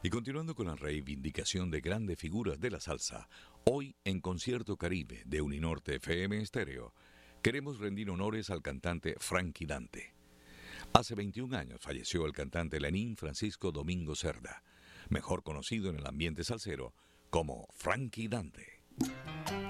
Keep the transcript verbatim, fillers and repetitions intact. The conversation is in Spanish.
Y continuando con la reivindicación de grandes figuras de la salsa, hoy en Concierto Caribe de Uninorte F M Estéreo, queremos rendir honores al cantante Frankie Dante. Hace veintiún años falleció el cantante Lenín Francisco Domingo Cerda, mejor conocido en el ambiente salsero como Frankie Dante.